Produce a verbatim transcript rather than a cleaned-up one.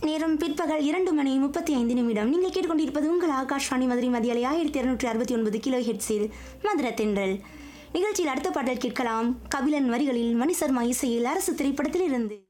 நேரம் பிற்பகல் இரண்டு மணி முப்பத்தி ஐந்து நிமிடம். நீங்கள் கேட்டுக்கொண்டிருப்பது உங்கள் ஆகாஷ்வாணி மதுரை மதியலை ஆயிரத்தி இருநூற்றி அறுபத்தி ஒன்பது கிலோ ஹெட்ஸில் மதுர தென்றல் நிகழ்ச்சியில் அடுத்த பாடல் கேட்கலாம். கபிலன் வரிகளில் மணி சர்மா இசையில் அரசு திரைப்படத்தில் இருந்து